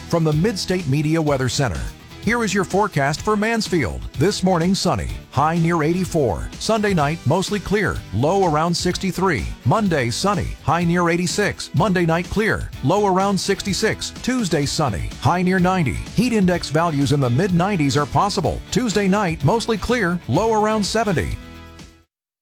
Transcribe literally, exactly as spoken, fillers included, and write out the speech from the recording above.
from the Midstate Media Weather Center. Here is your forecast for Mansfield. This morning, sunny, high near eighty-four. Sunday night, mostly clear, low around sixty-three. Monday, sunny, high near eighty-six. Monday night, clear, low around sixty-six. Tuesday, sunny, high near ninety. Heat index values in the mid nineties are possible. Tuesday night, mostly clear, low around seventy.